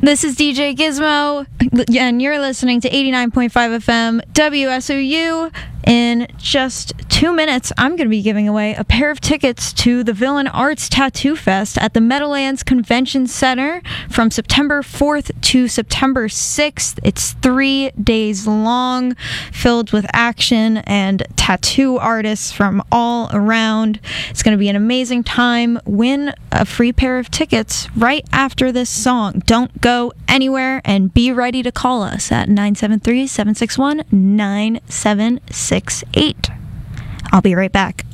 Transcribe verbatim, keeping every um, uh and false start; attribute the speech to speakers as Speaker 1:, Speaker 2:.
Speaker 1: This is D J Gizmo, and you're listening to eighty-nine point five F M W S O U. In just two minutes, I'm going to be giving away a pair of tickets to the Villain Arts Tattoo Fest at the Meadowlands Convention Center from September fourth to September sixth. It's three days long, filled with action and tattoo artists from all around. It's going to be an amazing time. Win a free pair of tickets right after this song. Don't go anywhere, and be ready to call us at nine seven three, seven six one, nine seven six eight. I'll be right back.